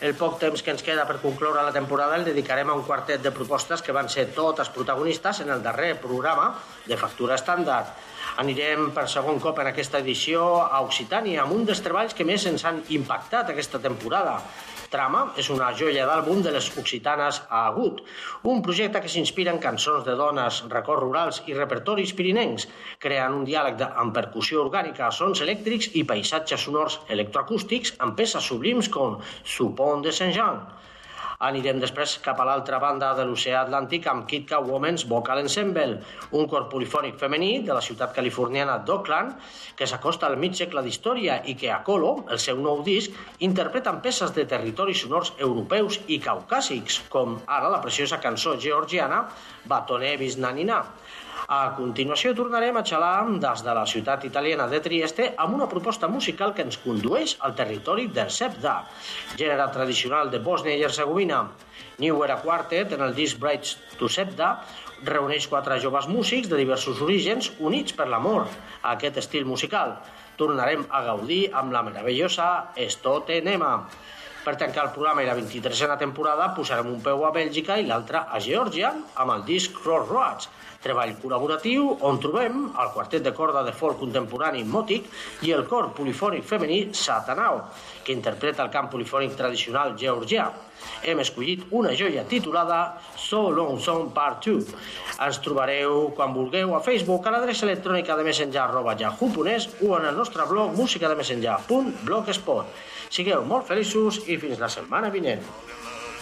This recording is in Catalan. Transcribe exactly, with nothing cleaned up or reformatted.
El poc temps que ens queda per concloure la temporada el dedicarem a un quartet de propostes que van ser totes protagonistes en el darrer programa de factura estàndard. Anirem per segon cop en aquesta edició a Occitània amb un dels treballs que més ens han impactat aquesta temporada. Trama és una joia d'àlbum de les occitanes a Agut, un projecte que s'inspira en cançons de dones, records rurals i repertoris pirinencs, creant un diàleg amb percussió orgànica, sons elèctrics i paisatges sonors electroacústics amb peces sublims com Supon de Saint-Jean. Anirem després cap a l'altra banda de l'oceà Atlàntic amb Kitka Women's Vocal Ensemble, un cor polifònic femení de la ciutat californiana d'Oakland que s'acosta al mig segle d'història i que a Colo, el seu nou disc, interpreten peces de territoris sonors europeus i caucàsics, com ara la preciosa cançó georgiana Batone Visnanina. A continuació tornarem a xalar des de la ciutat italiana de Trieste amb una proposta musical que ens condueix al territori del Sevda, gènere tradicional de Bòsnia i Hercegovina. New Era Quartet, en el disc Brides to Sevda, reuneix quatre joves músics de diversos orígens units per l'amor a aquest estil musical. Tornarem a gaudir amb la meravellosa Estote Nema. Per tancar el programa i la vint-i-tresena temporada posarem un peu a Bèlgica i l'altre a Geòrgia amb el disc Crossroads, treball col·laboratiu on trobem el quartet de corda de folk contemporani Motic i el cor polifònic femení Satanao, que interpreta el cant polifònic tradicional georgià. Hem escollit una joia titulada So Long Song Part dos. Ens trobareu quan vulgueu a Facebook a l'adreça electrònica de messenger arroba yahoo punt es o en el nostre blog musicademessenger punt blogspot. Sigueu molt feliços i fins la setmana vinent.